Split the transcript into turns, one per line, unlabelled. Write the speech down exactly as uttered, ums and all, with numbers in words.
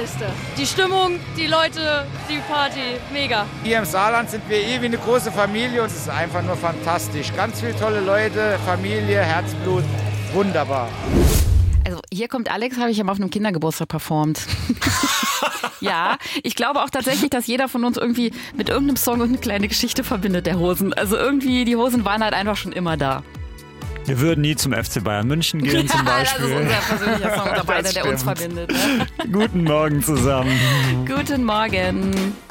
Allergrößte. Die Stimmung, die Leute, die Party, mega.
Hier im Saarland sind wir eh wie eine große Familie und es ist einfach nur fantastisch. Ganz viele tolle Leute, Familie, Herzblut, wunderbar.
Also hier kommt Alex, habe ich ja mal auf einem Kindergeburtstag performt. Ja, ich glaube auch tatsächlich, dass jeder von uns irgendwie mit irgendeinem Song und eine kleine Geschichte verbindet, der Hosen. Also irgendwie, die Hosen waren halt einfach schon immer da.
Wir würden nie zum F C Bayern München gehen zum Beispiel.
Das ist unser persönlicher Song, der, beide, der uns verbindet. Ne?
Guten Morgen zusammen.
Guten Morgen.